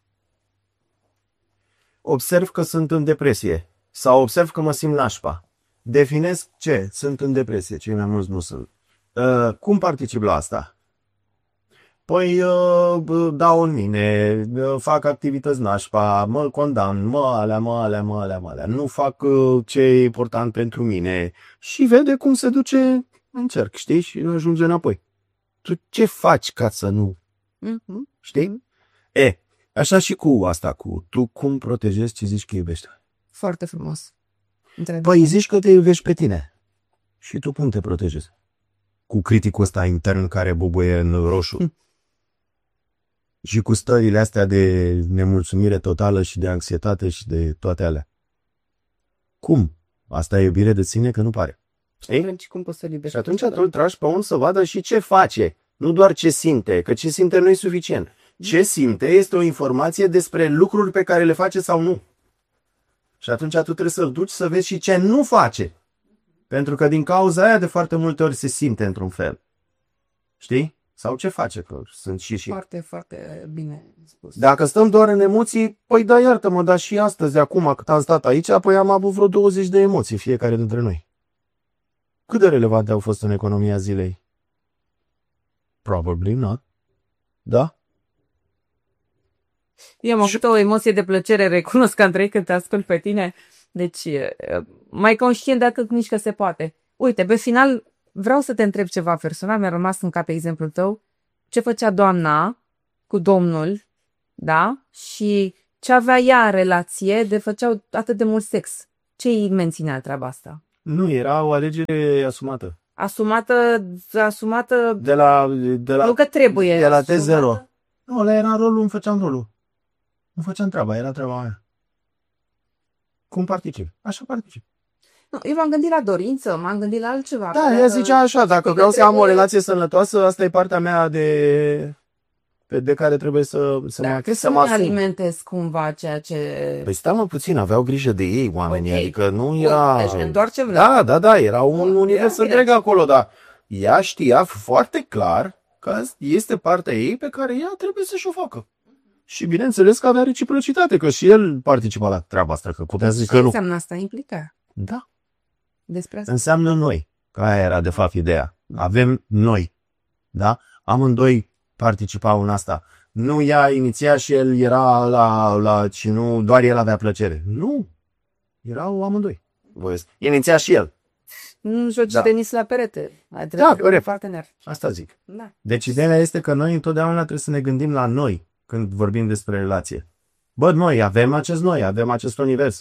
Speaker 3: Observ că sunt în depresie sau observ că mă simt nașpa. Definesc ce? Sunt în depresie, cei mai mulți nu sunt. Cum particip la asta? Păi dau în mine, fac activități nașpa, mă condamn, mă alea. Nu fac ce e important pentru mine și vede cum se duce în cerc, știi? Și ajunge înapoi. Tu ce faci ca să nu? Știi? Așa și cu asta, tu cum protejezi ce zici că iubești?
Speaker 2: Foarte frumos.
Speaker 3: Păi zici că te iubești pe tine. Și tu cum te protejezi? Cu criticul ăsta intern care bubuie în roșu. Și cu stările astea de nemulțumire totală și de anxietate și de toate alea. Cum? Asta e iubire de sine, că nu pare.
Speaker 2: Și cum poți să-l iubești?
Speaker 3: Și atunci tu îl tragi pe unul să vadă și ce face. Nu doar ce simte, că ce simte nu e suficient. Ce simte este o informație despre lucruri pe care le face sau nu. Și atunci tu trebuie să-l duci să vezi și ce nu face. Pentru că din cauza aia de foarte multe ori se simte într-un fel. Știi? Sau ce face, că sunt și...
Speaker 2: Foarte, foarte bine spus.
Speaker 3: Dacă stăm doar în emoții, păi da, iartă-mă, dar și astăzi, acum, cât am stat aici, apoi am avut vreo 20 de emoții fiecare dintre noi. Cât de relevante au fost în economia zilei? Probably not. Da?
Speaker 2: Eu am avut o emoție de plăcere, recunosc, Andrei, când te ascult pe tine. Deci, mai conștient de atât nici că se poate. Uite, pe final, vreau să te întreb ceva personal, mi-a rămas în cap exemplul tău. Ce făcea doamna cu domnul, da? Și ce avea ea în relație de făceau atât de mult sex. Ce îi menținea treaba asta?
Speaker 3: Nu, era o alegere asumată.
Speaker 2: Asumată,
Speaker 3: De la
Speaker 2: nu că trebuie.
Speaker 3: de la
Speaker 2: asumată.
Speaker 3: T0. Nu, ăla era rolul, îmi făceam rolul. Nu făceam treaba, era treaba mea. Cum particip? Așa particip.
Speaker 2: Nu, eu m-am gândit la dorință, m-am gândit la altceva.
Speaker 3: Da, ea zicea așa, dacă vreau să am o relație sănătoasă, asta e partea mea de care trebuie să mă asum.
Speaker 2: alimentez cumva ceea ce...
Speaker 3: Păi stai mă puțin, aveau grijă de ei oamenii,
Speaker 2: Ok.
Speaker 3: adică nu era...
Speaker 2: Deci doar ce vreau.
Speaker 3: Da, era un univers
Speaker 2: bine.
Speaker 3: întreg acolo, dar ea știa foarte clar că este partea ei pe care ea trebuie să-și o facă. Și bineînțeles că avea reciprocitate, că și el participa la treaba asta, că putem zice că
Speaker 2: Ce
Speaker 3: nu.
Speaker 2: înseamnă asta? Implica.
Speaker 3: Da,
Speaker 2: Despre asta.
Speaker 3: înseamnă noi, că aia era de fapt ideea. Avem noi, da? Amândoi participau în asta. Nu ea iniția și el era și nu doar el avea plăcere. Nu, erau amândoi. Iniția și el.
Speaker 2: Nu joci
Speaker 3: Da.
Speaker 2: tenis la perete.
Speaker 3: Da, corect.
Speaker 2: Partener.
Speaker 3: Asta zic.
Speaker 2: Da.
Speaker 3: Deci ideea este că noi întotdeauna trebuie să ne gândim la noi când vorbim despre relație. Bă, noi avem acest univers.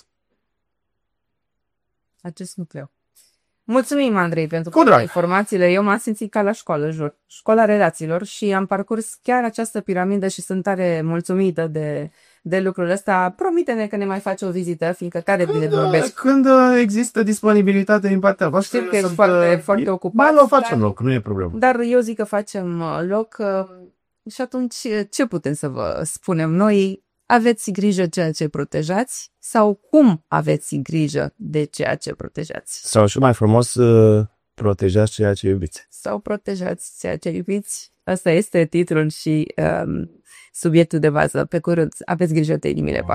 Speaker 2: Acest nucleu. Mulțumim, Andrei, pentru
Speaker 3: Cu drag.
Speaker 2: informațiile. Eu m-am simțit ca la școală, jur. Școala relațiilor și am parcurs chiar această piramidă și sunt tare mulțumită de lucrul ăsta. Promite-ne că ne mai faci o vizită, fiindcă tare bine vorbesc.
Speaker 3: Când există disponibilitate din partea voastră,
Speaker 2: Știu că e foarte ocupat.
Speaker 3: Mai facem loc, nu e problemă.
Speaker 2: Dar eu zic că facem loc și atunci ce putem să vă spunem noi? Aveți grijă ceea ce protejați sau cum aveți grijă de ceea ce protejați?
Speaker 3: Sau și mai frumos, protejați ceea ce iubiți.
Speaker 2: Sau protejați ceea ce iubiți? Asta este titlul și subiectul de bază. Pe curând, aveți grijă de inimile voastre.